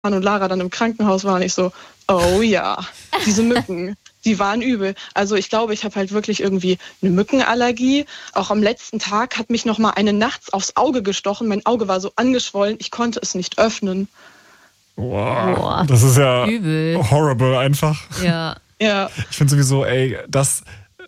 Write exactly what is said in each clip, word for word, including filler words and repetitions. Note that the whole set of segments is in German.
und Lara dann im Krankenhaus waren, ich so, oh ja, diese Mücken, die waren übel. Also ich glaube, ich habe halt wirklich irgendwie eine Mückenallergie. Auch am letzten Tag hat mich noch mal eine nachts aufs Auge gestochen. Mein Auge war so angeschwollen, ich konnte es nicht öffnen. Wow, Boah, das ist ja übel. Horrible einfach. Ja. Ja. Ich finde sowieso, ey, das,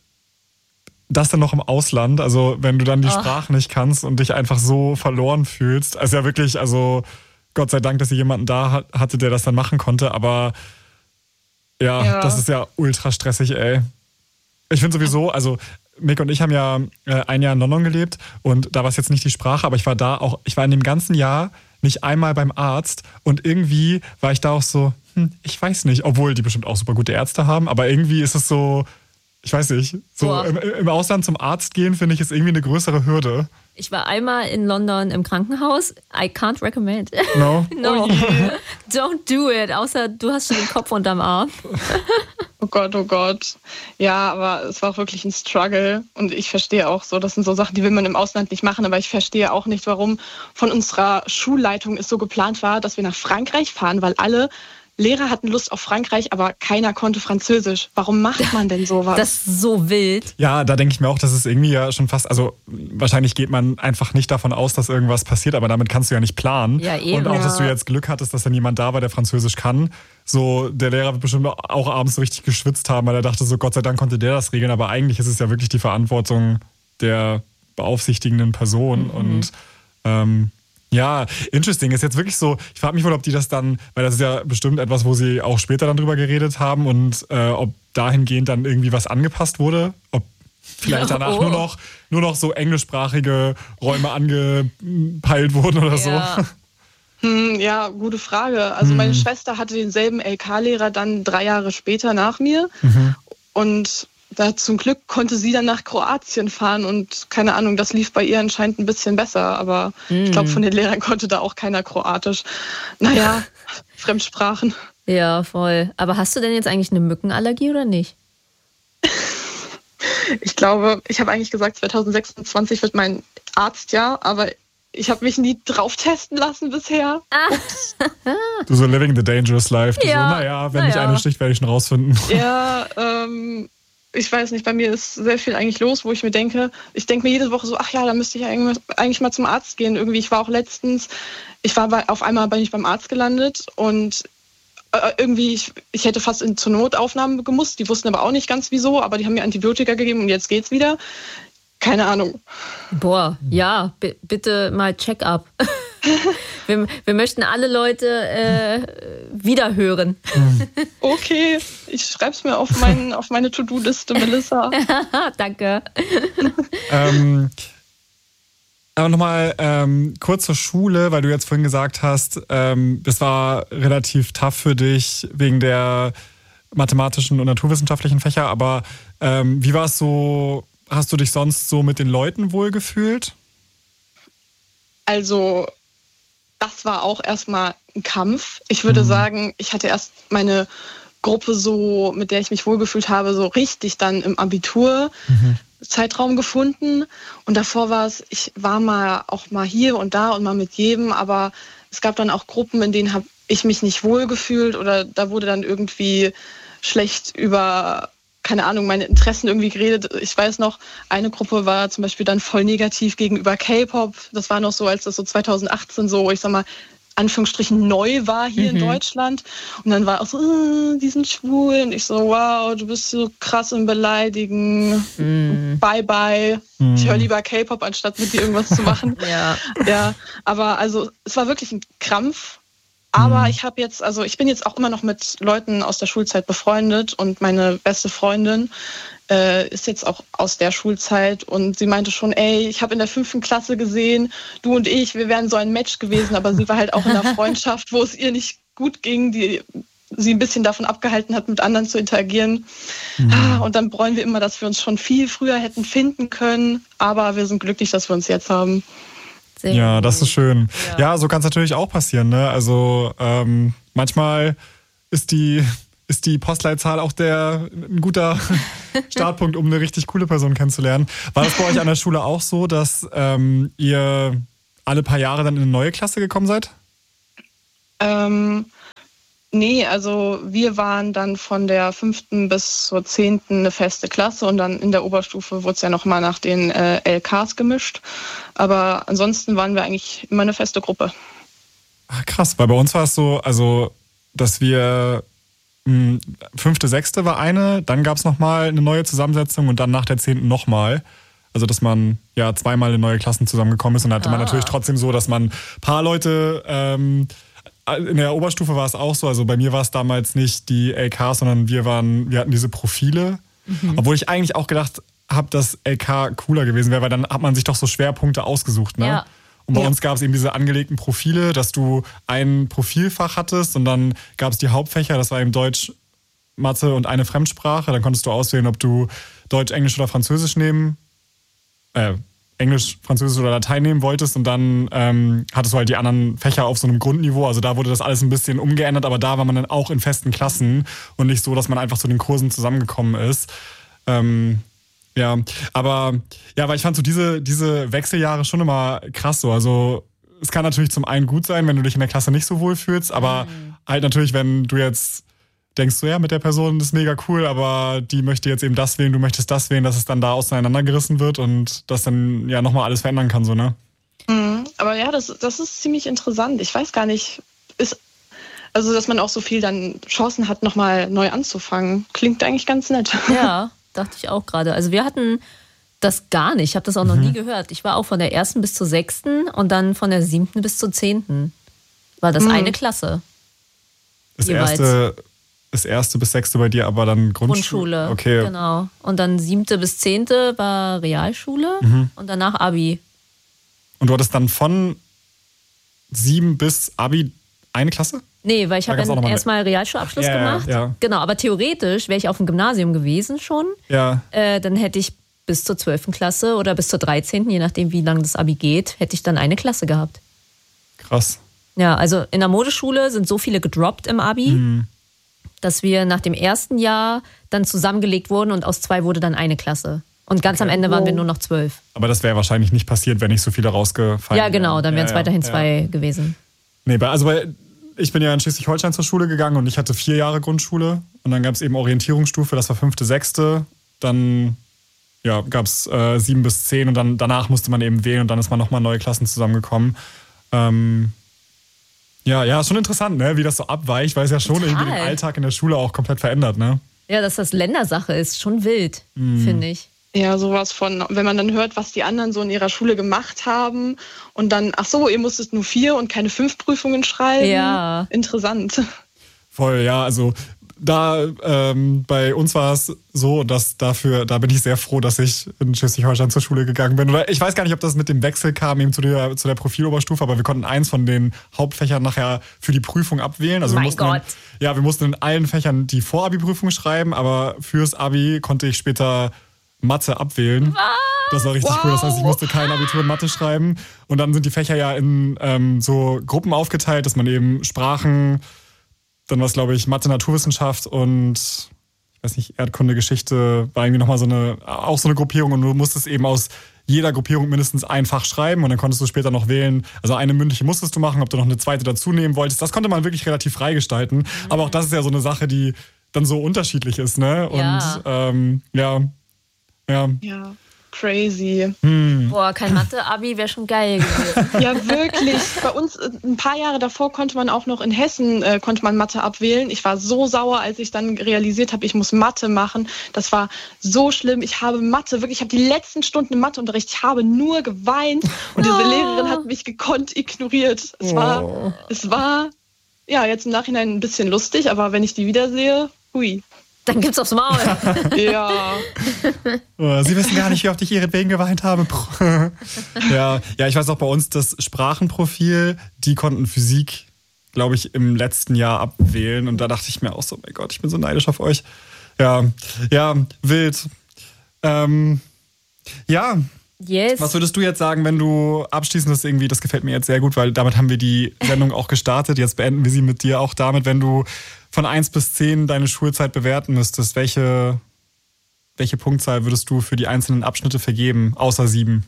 das dann noch im Ausland, also wenn du dann die oh. Sprache nicht kannst und dich einfach so verloren fühlst, also ja wirklich, also Gott sei Dank, dass ihr jemanden da hatte, der das dann machen konnte, aber ja, ja. das ist ja ultra stressig, ey. Ich finde sowieso, also Mick und ich haben ja ein Jahr in London gelebt und da war es jetzt nicht die Sprache, aber ich war da auch, ich war in dem ganzen Jahr nicht einmal beim Arzt und irgendwie war ich da auch so, hm, ich weiß nicht, obwohl die bestimmt auch super gute Ärzte haben, aber irgendwie ist es so, ich weiß nicht, so im, im Ausland zum Arzt gehen, finde ich, ist irgendwie eine größere Hürde. Ich war einmal in London im Krankenhaus. I can't recommend. No? No. Oh yeah. Don't do it, außer du hast schon den Kopf unterm Arm. Oh Gott, oh Gott. Ja, aber es war auch wirklich ein Struggle. Und ich verstehe auch so, das sind so Sachen, die will man im Ausland nicht machen. Aber ich verstehe auch nicht, warum von unserer Schulleitung es so geplant war, dass wir nach Frankreich fahren, weil alle Lehrer hatten Lust auf Frankreich, aber keiner konnte Französisch. Warum macht man denn sowas? Das ist so wild. Ja, da denke ich mir auch, das ist irgendwie ja schon fast, also wahrscheinlich geht man einfach nicht davon aus, dass irgendwas passiert, aber damit kannst du ja nicht planen. Ja, eben. Und auch, ja. dass du jetzt Glück hattest, dass dann jemand da war, der Französisch kann. So, der Lehrer wird bestimmt auch abends so richtig geschwitzt haben, weil er dachte so, Gott sei Dank konnte der das regeln, aber eigentlich ist es ja wirklich die Verantwortung der beaufsichtigenden Person. Mhm. Und ähm, ja, interesting. Ist jetzt wirklich so, ich frage mich wohl, ob die das dann, weil das ist ja bestimmt etwas, wo sie auch später dann drüber geredet haben und äh, ob dahingehend dann irgendwie was angepasst wurde, ob vielleicht danach oh. nur noch nur noch so englischsprachige Räume angepeilt wurden oder ja. so. Hm, ja, gute Frage. Also hm. meine Schwester hatte denselben L K-Lehrer dann drei Jahre später nach mir mhm. und da zum Glück konnte sie dann nach Kroatien fahren und keine Ahnung, das lief bei ihr anscheinend ein bisschen besser, aber mm. ich glaube, von den Lehrern konnte da auch keiner Kroatisch. Naja, Fremdsprachen. Ja, voll. Aber hast du denn jetzt eigentlich eine Mückenallergie oder nicht? Ich glaube, ich habe eigentlich gesagt, zwanzig sechsundzwanzig wird mein Arztjahr, aber ich habe mich nie drauf testen lassen bisher. Ups. Du so living the dangerous life. Du ja, so, naja, wenn na mich ja. einer sticht, werde ich schon rausfinden. Ja, ähm... ich weiß nicht, bei mir ist sehr viel eigentlich los, wo ich mir denke, ich denke mir jede Woche so, ach ja, da müsste ich eigentlich mal zum Arzt gehen. Irgendwie, ich war auch letztens, ich war bei, auf einmal bin ich beim Arzt gelandet und äh, irgendwie, ich, ich hätte fast in, zur Notaufnahme gemusst. Die wussten aber auch nicht ganz wieso, aber die haben mir Antibiotika gegeben und jetzt geht's wieder. Keine Ahnung. Boah, ja, b- bitte mal Check-up. wir, wir möchten alle Leute äh, wiederhören. Okay, ich schreib's mir auf, mein, auf meine To-Do-Liste, Melissa. Danke. ähm, aber nochmal ähm, kurz zur Schule, weil du jetzt vorhin gesagt hast, ähm, das war relativ tough für dich wegen der mathematischen und naturwissenschaftlichen Fächer, aber ähm, wie war es so, hast du dich sonst so mit den Leuten wohlgefühlt? Also, das war auch erstmal ein Kampf. Ich würde mhm. sagen, ich hatte erst meine Gruppe so, mit der ich mich wohlgefühlt habe, so richtig dann im Abitur-Zeitraum mhm. gefunden. Und davor war es, ich war mal auch mal hier und da und mal mit jedem, aber es gab dann auch Gruppen, in denen habe ich mich nicht wohlgefühlt oder da wurde dann irgendwie schlecht über, keine Ahnung, meine Interessen irgendwie geredet. Ich weiß noch, eine Gruppe war zum Beispiel dann voll negativ gegenüber K-Pop. Das war noch so, als das so zwanzig achtzehn so, ich sag mal, Anführungsstrichen neu war hier mhm. in Deutschland. Und dann war auch so, äh, die sind schwul. Und ich so, wow, du bist so krass im Beleidigen. Mhm. Bye, bye. Mhm. Ich höre lieber K-Pop, anstatt mit dir irgendwas zu machen. ja. ja, aber also es war wirklich ein Krampf. Aber ich habe jetzt, also ich bin jetzt auch immer noch mit Leuten aus der Schulzeit befreundet und meine beste Freundin äh, ist jetzt auch aus der Schulzeit und sie meinte schon, ey, ich habe in der fünften Klasse gesehen, du und ich, wir wären so ein Match gewesen, aber sie war halt auch in einer Freundschaft, wo es ihr nicht gut ging, die sie ein bisschen davon abgehalten hat, mit anderen zu interagieren. Mhm. Und dann bereuen wir immer, dass wir uns schon viel früher hätten finden können, aber wir sind glücklich, dass wir uns jetzt haben. Ja, das ist schön. Ja, ja, so kann es natürlich auch passieren. Ne? Also ähm, manchmal ist die, ist die Postleitzahl auch der, ein guter Startpunkt, um eine richtig coole Person kennenzulernen. War das bei euch an der Schule auch so, dass ähm, ihr alle paar Jahre dann in eine neue Klasse gekommen seid? Ähm, Nee, also wir waren dann von der fünften bis zur zehnten eine feste Klasse und dann in der Oberstufe wurde es ja nochmal nach den äh, L Ks gemischt. Aber ansonsten waren wir eigentlich immer eine feste Gruppe. Ach, krass, weil bei uns war es so, also dass wir mh, fünfte, sechste war eine, dann gab es nochmal eine neue Zusammensetzung und dann nach der zehnten nochmal. Also dass man ja zweimal in neue Klassen zusammengekommen ist und dann hatte ah. man natürlich trotzdem so, dass man ein paar Leute... Ähm, in der Oberstufe war es auch so, also bei mir war es damals nicht die L Ks, sondern wir waren, wir hatten diese Profile. Mhm. Obwohl ich eigentlich auch gedacht habe, dass L K cooler gewesen wäre, weil dann hat man sich doch so Schwerpunkte ausgesucht, ne? Ja. Und bei ja. uns gab es eben diese angelegten Profile, dass du ein Profilfach hattest und dann gab es die Hauptfächer, das war eben Deutsch, Mathe und eine Fremdsprache. Dann konntest du auswählen, ob du Deutsch, Englisch oder Französisch nehmen, äh, Englisch, Französisch oder Latein nehmen wolltest und dann ähm, hattest du halt die anderen Fächer auf so einem Grundniveau. Also da wurde das alles ein bisschen umgeändert, aber da war man dann auch in festen Klassen und nicht so, dass man einfach zu den Kursen zusammengekommen ist. Ähm, ja, aber ja, weil ich fand so diese, diese Wechseljahre schon immer krass so. Also es kann natürlich zum einen gut sein, wenn du dich in der Klasse nicht so wohl fühlst, aber mhm. halt natürlich, wenn du jetzt denkst du, ja, mit der Person ist mega cool, aber die möchte jetzt eben das wählen, du möchtest das wählen, dass es dann da auseinandergerissen wird und das dann ja nochmal alles verändern kann, so, ne? Mhm, aber ja, das, das ist ziemlich interessant. Ich weiß gar nicht, ist, also dass man auch so viel dann Chancen hat, nochmal neu anzufangen. Klingt eigentlich ganz nett. Ja, dachte ich auch gerade. Also wir hatten das gar nicht, ich habe das auch noch mhm. nie gehört. Ich war auch von der ersten bis zur sechsten und dann von der siebten bis zur zehnten. War das mhm. eine Klasse. Das jeweils. erste... Das erste bis sechste bei dir, aber dann Grundschule. Grundschule, okay. Genau. Und dann siebte bis zehnte war Realschule mhm. und danach Abi. Und du hattest dann von sieben bis Abi eine Klasse? Nee, weil ich habe dann erstmal Realschulabschluss ja, gemacht. Ja, ja. Genau, aber theoretisch wäre ich auf dem Gymnasium gewesen schon. Ja. Äh, dann hätte ich bis zur zwölften Klasse oder bis zur dreizehnten, je nachdem wie lange das Abi geht, hätte ich dann eine Klasse gehabt. Krass. Ja, also in der Modeschule sind so viele gedroppt im Abi. Mhm. dass wir nach dem ersten Jahr dann zusammengelegt wurden und aus zwei wurde dann eine Klasse. Und ganz okay. am Ende waren wir nur noch zwölf. Aber das wäre wahrscheinlich nicht passiert, wenn nicht so viele rausgefallen wären. Ja, genau, dann wären es ja, weiterhin ja. zwei gewesen. Nee, also bei, ich bin ja in Schleswig-Holstein zur Schule gegangen und ich hatte vier Jahre Grundschule. Und dann gab es eben Orientierungsstufe, das war fünfte, sechste. Dann ja, gab es äh, sieben bis zehn und dann danach musste man eben wählen und dann ist man nochmal neue Klassen zusammengekommen. Ähm, Ja, ja, ist schon interessant, ne, wie das so abweicht, weil es ja schon Total. irgendwie den Alltag in der Schule auch komplett verändert, ne? Ja, dass das Ländersache ist, schon wild, mm. finde ich. Ja, sowas von, wenn man dann hört, was die anderen so in ihrer Schule gemacht haben und dann, ach so, ihr musstet nur vier und keine fünf Prüfungen schreiben. Ja. Interessant. Voll, ja, also da ähm, bei uns war es so, dass dafür, da bin ich sehr froh, dass ich in Schleswig-Holstein zur Schule gegangen bin. Oder ich weiß gar nicht, ob das mit dem Wechsel kam eben zu der, zu der Profiloberstufe, aber wir konnten eins von den Hauptfächern nachher für die Prüfung abwählen. Also mein wir mussten Gott. In, ja, wir mussten in allen Fächern die Vor-Abi-Prüfung schreiben, aber fürs Abi konnte ich später Mathe abwählen. Was? Das war richtig wow. cool. Das heißt, ich musste kein Abitur in Mathe schreiben. Und dann sind die Fächer ja in ähm, so Gruppen aufgeteilt, dass man eben Sprachen, dann war es, glaube ich, Mathe, Naturwissenschaft und ich weiß nicht, Erdkunde, Geschichte, war irgendwie nochmal so eine, auch so eine Gruppierung und du musstest eben aus jeder Gruppierung mindestens ein Fach schreiben und dann konntest du später noch wählen. Also eine mündliche musstest du machen, ob du noch eine zweite dazu nehmen wolltest. Das konnte man wirklich relativ frei gestalten. Mhm. Aber auch das ist ja so eine Sache, die dann so unterschiedlich ist, ne? Und ja, ähm, ja. Ja. Ja. Crazy. Hm. Boah, kein Mathe-Abi wäre schon geil gewesen. Ja, wirklich. Bei uns, ein paar Jahre davor, konnte man auch noch in Hessen, äh, konnte man Mathe abwählen. Ich war so sauer, als ich dann realisiert habe, ich muss Mathe machen. Das war so schlimm. Ich habe Mathe, wirklich, ich habe die letzten Stunden im Matheunterricht, ich habe nur geweint. Und diese oh. Lehrerin hat mich gekonnt ignoriert. Es war, oh. es war, ja, jetzt im Nachhinein ein bisschen lustig, aber wenn ich die wiedersehe, hui. Dann gibt's aufs Maul. Ja. Oh, Sie wissen gar nicht, wie oft ich ihretwegen geweint habe. ja, ja, ich weiß auch bei uns, das Sprachenprofil, die konnten Physik, glaube ich, im letzten Jahr abwählen. Und da dachte ich mir auch so, mein Gott, ich bin so neidisch auf euch. Ja, ja, wild. Ähm, ja. Yes. Was würdest du jetzt sagen, wenn du abschließend das irgendwie, das gefällt mir jetzt sehr gut, weil damit haben wir die Sendung auch gestartet. Jetzt beenden wir sie mit dir auch damit, wenn du von eins bis zehn deine Schulzeit bewerten müsstest, welche, welche Punktzahl würdest du für die einzelnen Abschnitte vergeben, außer sieben?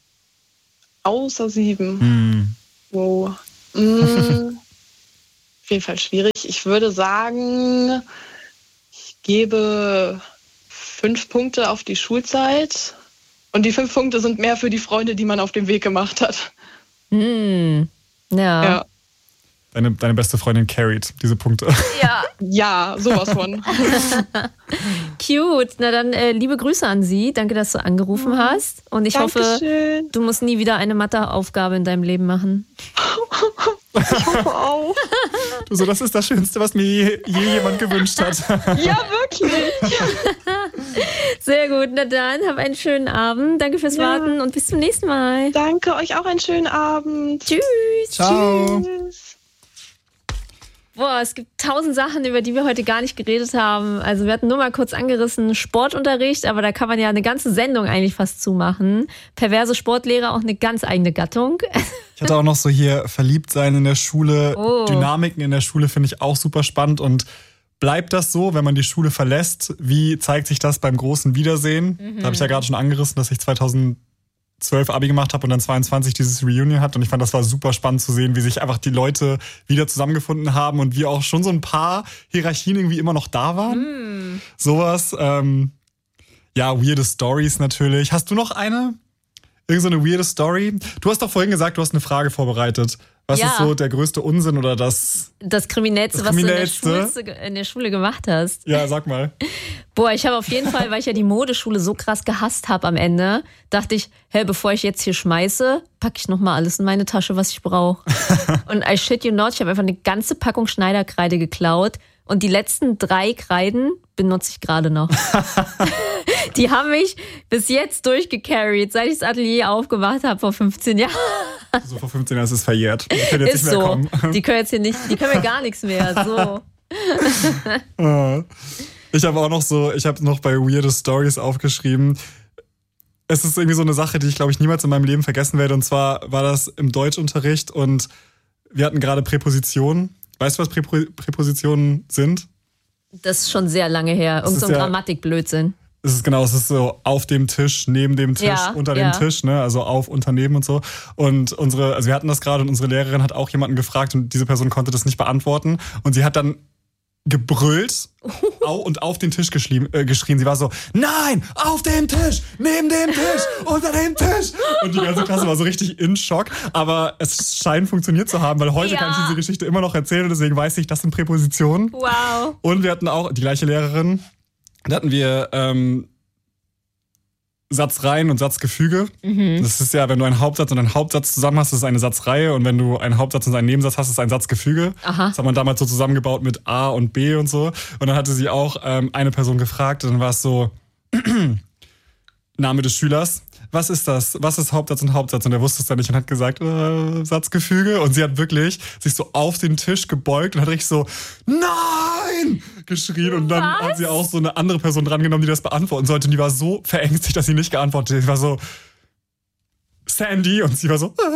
Außer sieben? Hm. Wow. Mm. jeden Fall schwierig. Ich würde sagen, ich gebe fünf Punkte auf die Schulzeit. Und die fünf Punkte sind mehr für die Freunde, die man auf dem Weg gemacht hat. Mm, ja. ja. Deine, deine beste Freundin carried diese Punkte. Ja, ja, sowas von. Cute. Na dann äh, liebe Grüße an sie. Danke, dass du angerufen hast. Und ich Dankeschön. hoffe, du musst nie wieder eine Matheaufgabe in deinem Leben machen. Ich hoffe auch. Du so, das ist das Schönste, was mir je, je jemand gewünscht hat. Ja, wirklich. Sehr gut. Na dann, hab einen schönen Abend. Danke fürs Ja. Warten und bis zum nächsten Mal. Danke, euch auch einen schönen Abend. Tschüss. Ciao. Tschüss. Boah, es gibt tausend Sachen, über die wir heute gar nicht geredet haben. Also wir hatten nur mal kurz angerissen Sportunterricht, aber da kann man ja eine ganze Sendung eigentlich fast zumachen. Perverse Sportlehrer, auch eine ganz eigene Gattung. Ich hatte auch noch so hier verliebt sein in der Schule. Oh. Dynamiken in der Schule finde ich auch super spannend. Und bleibt das so, wenn man die Schule verlässt? Wie zeigt sich das beim großen Wiedersehen? Mhm. Da habe ich ja gerade schon angerissen, dass ich zweitausendzwölf Abi gemacht habe und dann zweiundzwanzig dieses Reunion hat. Und ich fand, das war super spannend zu sehen, wie sich einfach die Leute wieder zusammengefunden haben und wie auch schon so ein paar Hierarchien irgendwie immer noch da waren. Mm. Sowas. Ähm, ja, weirde Stories natürlich. Hast du noch eine? Irgend so eine weirde Story? Du hast doch vorhin gesagt, du hast eine Frage vorbereitet. Was ja. ist so der größte Unsinn oder das... Das Kriminellste, das was Kriminellste? du in der, Schule, in der Schule gemacht hast. Ja, sag mal. Boah, ich habe auf jeden Fall, weil ich ja die Modeschule so krass gehasst habe am Ende, dachte ich, hey, bevor ich jetzt hier schmeiße, packe ich nochmal alles in meine Tasche, was ich brauche. Und I shit you not, ich habe einfach eine ganze Packung Schneiderkreide geklaut und die letzten drei Kreiden benutze ich gerade noch. Die haben mich bis jetzt durchgecarried, seit ich das Atelier aufgemacht habe vor fünfzehn Jahren. So vor fünfzehn Jahren ist es verjährt. Die können jetzt Ist nicht mehr so. kommen. Die können jetzt hier nicht, die können mir gar nichts mehr. So. Ich habe auch noch so, ich habe noch bei Weirde Stories aufgeschrieben. Es ist irgendwie so eine Sache, die ich, glaube ich, niemals in meinem Leben vergessen werde. Und zwar war das im Deutschunterricht und wir hatten gerade Präpositionen. Weißt du, was Präpo- Präpositionen sind? Das ist schon sehr lange her. Irgend so ein ja, Grammatikblödsinn. Es ist genau, es ist so auf dem Tisch, neben dem Tisch, Ja, unter ja. dem Tisch, ne? Also auf, unter, neben und so. Und unsere, also wir hatten das gerade und unsere Lehrerin hat auch jemanden gefragt und diese Person konnte das nicht beantworten. Und sie hat dann gebrüllt au, und auf den Tisch geschrien, äh, geschrien. Sie war so, nein, auf dem Tisch, neben dem Tisch, unter dem Tisch. Und die ganze Klasse war so richtig in Schock. Aber es scheint funktioniert zu haben, weil heute Ja. kann ich diese Geschichte immer noch erzählen und deswegen weiß ich, das sind Präpositionen. Wow. Und wir hatten auch die gleiche Lehrerin. Da hatten wir ähm, Satzreihen und Satzgefüge. Mhm. Das ist ja, wenn du einen Hauptsatz und einen Hauptsatz zusammen hast, ist es eine Satzreihe. Und wenn du einen Hauptsatz und einen Nebensatz hast, ist es ein Satzgefüge. Aha. Das hat man damals so zusammengebaut mit A und B und so. Und dann hatte sie auch ähm, eine Person gefragt. Und dann war es so, Name des Schülers. Was ist das? Was ist Hauptsatz und Hauptsatz? Und er wusste es dann nicht und hat gesagt, äh, Satzgefüge. Und sie hat wirklich sich so auf den Tisch gebeugt und hat richtig so, nein! geschrien. Und dann Was? hat sie auch so eine andere Person drangenommen, die das beantworten sollte. Und die war so verängstigt, dass sie nicht geantwortet hat. Sie war so, Sandy. Und sie war so, Oh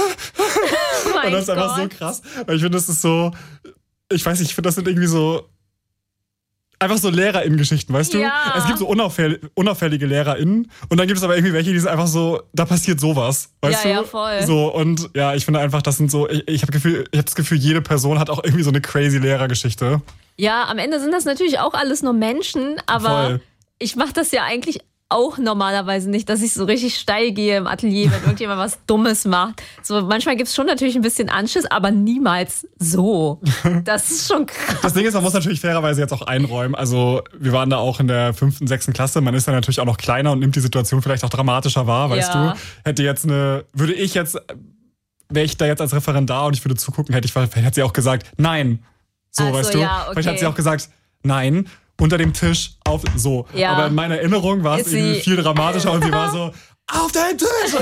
mein und das ist einfach so Gott. krass. Weil ich finde, das ist so, ich weiß nicht, ich finde, das sind irgendwie so, einfach so LehrerInnen-Geschichten, weißt du? Ja. Es gibt so unauffäll- unauffällige LehrerInnen und dann gibt es aber irgendwie welche, die sind einfach so, da passiert sowas, weißt Ja, du? ja, voll. So, und ja, ich finde einfach, das sind so, ich, ich habe Gefühl, ich habe das Gefühl, jede Person hat auch irgendwie so eine crazy Lehrergeschichte. Ja, am Ende sind das natürlich auch alles nur Menschen, aber Voll. ich mache das ja eigentlich auch normalerweise nicht, dass ich so richtig steil gehe im Atelier, wenn irgendjemand was Dummes macht. So, manchmal gibt's schon natürlich ein bisschen Anschiss, aber niemals so. Das ist schon krass. Das Ding ist, man muss natürlich fairerweise jetzt auch einräumen. Also, wir waren da auch in der fünften, sechsten Klasse. Man ist dann natürlich auch noch kleiner und nimmt die Situation vielleicht auch dramatischer wahr, weißt Ja. du? Hätte jetzt eine, würde ich jetzt, wäre ich da jetzt als Referendar und ich würde zugucken, hätte ich, vielleicht hat sie auch gesagt, nein. So, Also, weißt du? ja, okay. Vielleicht hat sie auch gesagt, nein, unter dem Tisch, auf, so. Ja. Aber in meiner Erinnerung war es Ist irgendwie sie- viel dramatischer und sie war so, auf den Tisch!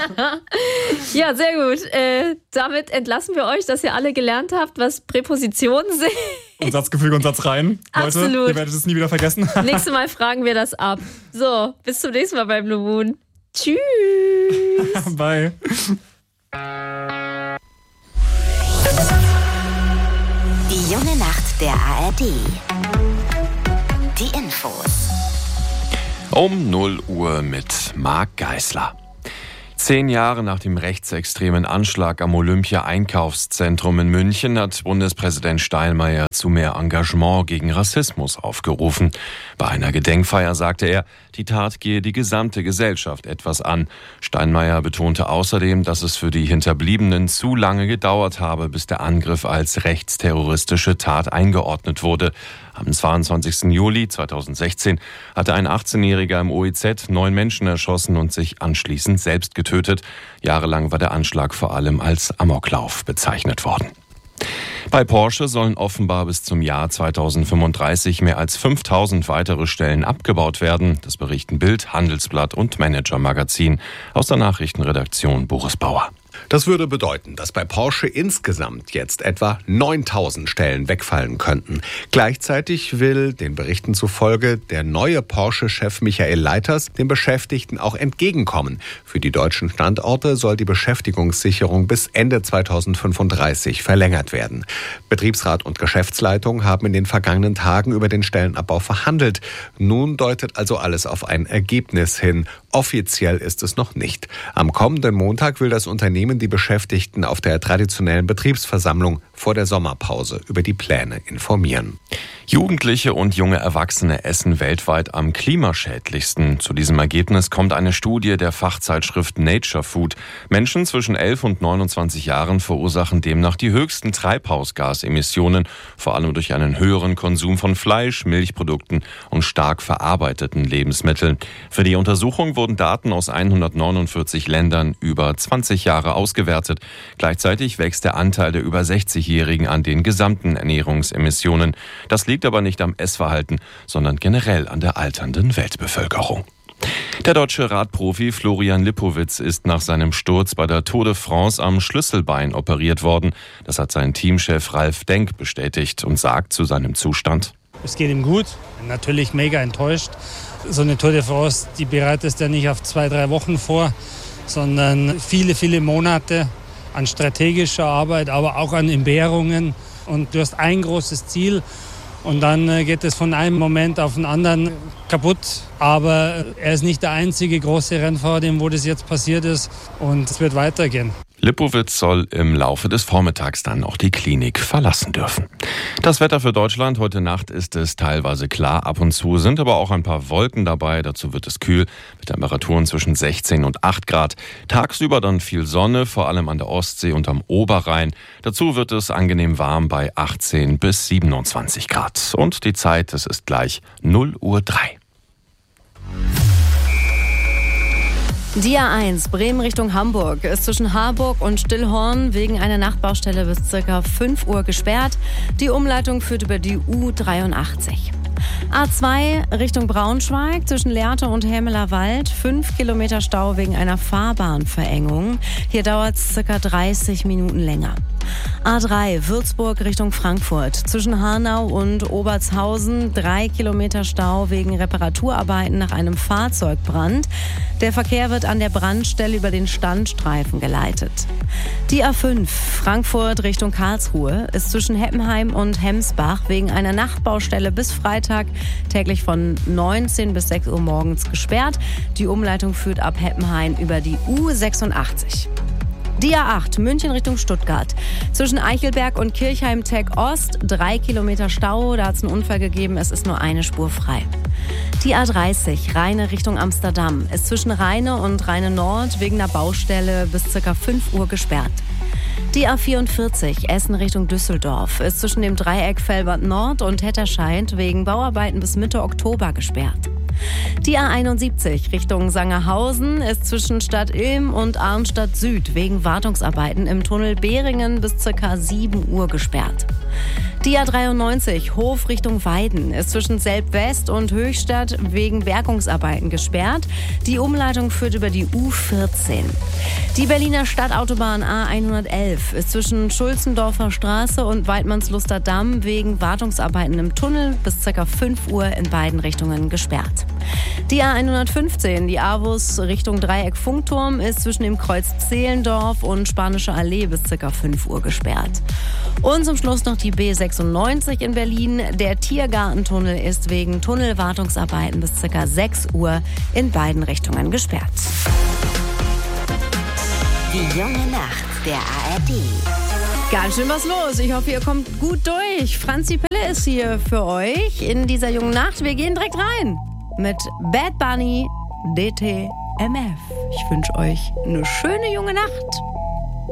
Ja, sehr gut. Äh, damit entlassen wir euch, dass ihr alle gelernt habt, was Präpositionen sind. Und Satzgefüge und Satzreihen. Leute, Absolut. ihr werdet es nie wieder vergessen. Nächstes Mal fragen wir das ab. So, bis zum nächsten Mal bei Blue Moon. Tschüss. Bye. Die junge Nacht der A R D. Die Infos. Um null Uhr mit Marc Geisler. Zehn Jahre nach dem rechtsextremen Anschlag am Olympia-Einkaufszentrum in München hat Bundespräsident Steinmeier zu mehr Engagement gegen Rassismus aufgerufen. Bei einer Gedenkfeier sagte er, die Tat gehe die gesamte Gesellschaft etwas an. Steinmeier betonte außerdem, dass es für die Hinterbliebenen zu lange gedauert habe, bis der Angriff als rechtsterroristische Tat eingeordnet wurde. Am zweiundzwanzigsten Juli zweitausendsechzehn hatte ein achtzehnjähriger im O E Z neun Menschen erschossen und sich anschließend selbst getötet. Jahrelang war der Anschlag vor allem als Amoklauf bezeichnet worden. Bei Porsche sollen offenbar bis zum Jahr zweitausendfünfunddreißig mehr als fünftausend weitere Stellen abgebaut werden. Das berichten Bild, Handelsblatt und Manager Magazin. Aus der Nachrichtenredaktion Boris Bauer. Das würde bedeuten, dass bei Porsche insgesamt jetzt etwa neuntausend Stellen wegfallen könnten. Gleichzeitig will, den Berichten zufolge, der neue Porsche-Chef Michael Leiters den Beschäftigten auch entgegenkommen. Für die deutschen Standorte soll die Beschäftigungssicherung bis Ende zweitausendfünfunddreißig verlängert werden. Betriebsrat und Geschäftsleitung haben in den vergangenen Tagen über den Stellenabbau verhandelt. Nun deutet also alles auf ein Ergebnis hin. Offiziell ist es noch nicht. Am kommenden Montag will das Unternehmen die Beschäftigten auf der traditionellen Betriebsversammlung vor der Sommerpause über die Pläne informieren. Jugendliche und junge Erwachsene essen weltweit am klimaschädlichsten. Zu diesem Ergebnis kommt eine Studie der Fachzeitschrift Nature Food. Menschen zwischen elf und neunundzwanzig Jahren verursachen demnach die höchsten Treibhausgasemissionen, vor allem durch einen höheren Konsum von Fleisch, Milchprodukten und stark verarbeiteten Lebensmitteln. Für die Untersuchung wurden Daten aus hundertneunundvierzig Ländern über zwanzig Jahre ausgewertet. Gleichzeitig wächst der Anteil der über sechzigjährigen an den gesamten Ernährungsemissionen. Das liegt aber nicht am Essverhalten, sondern generell an der alternden Weltbevölkerung. Der deutsche Radprofi Florian Lipowitz ist nach seinem Sturz bei der Tour de France am Schlüsselbein operiert worden. Das hat sein Teamchef Ralf Denk bestätigt und sagt zu seinem Zustand: Es geht ihm gut, natürlich mega enttäuscht. So eine Tour de France, die bereitest ja nicht auf zwei, drei Wochen vor, sondern viele, viele Monate an strategischer Arbeit, aber auch an Entbehrungen. Und du hast ein großes Ziel und dann geht es von einem Moment auf den anderen kaputt. Aber er ist nicht der einzige große Rennfahrer, dem wo das jetzt passiert ist, und es wird weitergehen. Lipowitz soll im Laufe des Vormittags dann auch die Klinik verlassen dürfen. Das Wetter für Deutschland: Heute Nacht ist es teilweise klar, ab und zu sind aber auch ein paar Wolken dabei. Dazu wird es kühl mit Temperaturen zwischen sechzehn und acht Grad. Tagsüber dann viel Sonne, vor allem an der Ostsee und am Oberrhein. Dazu wird es angenehm warm bei achtzehn bis siebenundzwanzig Grad. Und die Zeit, es ist gleich null Uhr drei. Die A eins Bremen Richtung Hamburg ist zwischen Harburg und Stillhorn wegen einer Nachtbaustelle bis ca. fünf Uhr gesperrt. Die Umleitung führt über die U dreiundachtzig. A zwei Richtung Braunschweig zwischen Lehrte und Hämeler Wald. fünf Kilometer Stau wegen einer Fahrbahnverengung. Hier dauert es ca. dreißig Minuten länger. A drei Würzburg Richtung Frankfurt zwischen Hanau und Obertshausen. drei Kilometer Stau wegen Reparaturarbeiten nach einem Fahrzeugbrand. Der Verkehr wird an der Brandstelle über den Standstreifen geleitet. Die A fünf Frankfurt Richtung Karlsruhe ist zwischen Heppenheim und Hemsbach wegen einer Nachtbaustelle bis Freitag täglich von neunzehn bis sechs Uhr morgens gesperrt. Die Umleitung führt ab Heppenheim über die U sechsundachtzig. Die A acht München Richtung Stuttgart zwischen Eichelberg und Kirchheim-Tech Ost. Drei Kilometer Stau, da hat es einen Unfall gegeben, es ist nur eine Spur frei. Die A dreißig Rheine Richtung Amsterdam ist zwischen Rheine und Rheine Nord wegen einer Baustelle bis ca. fünf Uhr gesperrt. Die A vierundvierzig Essen Richtung Düsseldorf ist zwischen dem Dreieck Velbert Nord und Hetterscheid wegen Bauarbeiten bis Mitte Oktober gesperrt. Die A einundsiebzig Richtung Sangerhausen ist zwischen Stadt Ilm und Arnstadt Süd wegen Wartungsarbeiten im Tunnel Behringen bis ca. sieben Uhr gesperrt. Die A dreiundneunzig Hof Richtung Weiden ist zwischen Selb-West und Höchstadt wegen Bergungsarbeiten gesperrt. Die Umleitung führt über die U vierzehn. Die Berliner Stadtautobahn A hundertelf ist zwischen Schulzendorfer Straße und Weidmannsluster Damm wegen Wartungsarbeiten im Tunnel bis ca. fünf Uhr in beiden Richtungen gesperrt. Die A hundertfünfzehn, die A-Bus Richtung Dreieck Funkturm, ist zwischen dem Kreuz Zehlendorf und Spanische Allee bis ca. fünf Uhr gesperrt. Und zum Schluss noch die B sechsundneunzig in Berlin. Der Tiergartentunnel ist wegen Tunnelwartungsarbeiten bis ca. sechs Uhr in beiden Richtungen gesperrt. Die junge Nacht der A R D. Ganz schön was los. Ich hoffe, ihr kommt gut durch. Franzi Pille ist hier für euch in dieser jungen Nacht. Wir gehen direkt rein mit Bad Bunny D T M F. Ich wünsche euch eine schöne junge Nacht.